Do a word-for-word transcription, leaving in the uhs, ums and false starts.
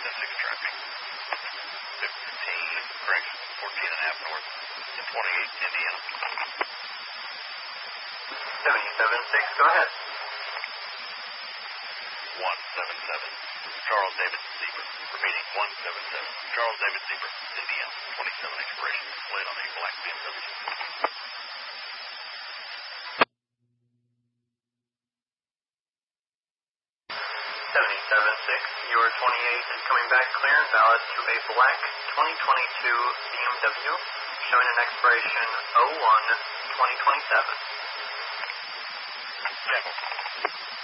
ten six traffic. fifteen, correction, fourteen and a half north, and twenty-eight, Indiana. seventy-seven six, go ahead. one seven seven, Charles David Zebra. Repeating, one seven seven, Charles David Zebra, Indiana, twenty-seven expiration, displayed on a black B M W. seventy-seven six, your twenty-eight is coming back clear and valid to a black twenty twenty-two B M W, showing an expiration oh one twenty twenty-seven. Yeah.